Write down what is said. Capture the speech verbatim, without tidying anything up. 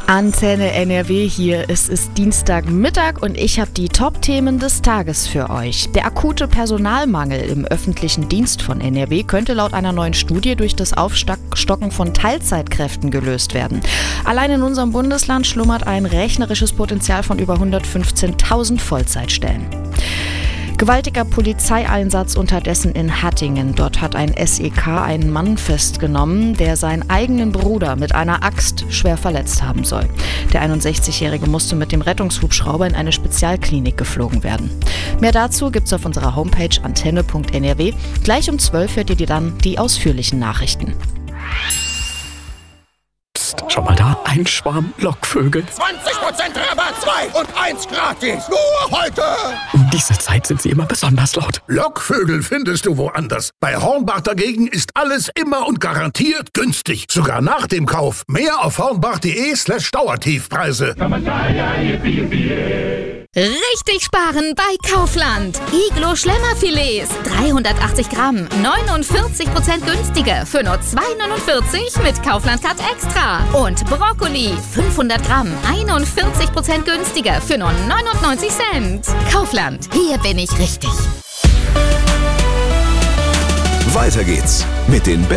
Antenne N R W hier. Es ist Dienstagmittag und ich habe die Top-Themen des Tages für euch. Der akute Personalmangel im öffentlichen Dienst von N R W könnte laut einer neuen Studie durch das Aufstocken von Teilzeitkräften gelöst werden. Allein in unserem Bundesland schlummert ein rechnerisches Potenzial von über hundertfünfzehntausend Vollzeitstellen. Gewaltiger Polizeieinsatz unterdessen in Hattingen. Dort hat ein S E K einen Mann festgenommen, der seinen eigenen Bruder mit einer Axt schwer verletzt haben soll. Der einundsechzigjährige musste mit dem Rettungshubschrauber in eine Spezialklinik geflogen werden. Mehr dazu gibt's auf unserer Homepage antenne punkt n r w. Gleich um zwölf hört ihr dann die ausführlichen Nachrichten. Schau mal da, ein Schwarm Lockvögel. zwanzig Prozent Rabatt, zwei und eins gratis. Nur heute. Um diese Zeit sind sie immer besonders laut. Lockvögel findest du woanders. Bei Hornbach dagegen ist alles immer und garantiert günstig. Sogar nach dem Kauf. Mehr auf hornbach.de slash Dauertiefpreise. Richtig sparen bei Kaufland. Iglo Schlemmerfilets, dreihundertachtzig Gramm, neunundvierzig Prozent günstiger für nur zwei neunundvierzig mit Kaufland Cut Extra. Und Brokkoli, fünfhundert Gramm, einundvierzig Prozent günstiger für nur neunundneunzig Cent. Kaufland, hier bin ich richtig. Weiter geht's mit den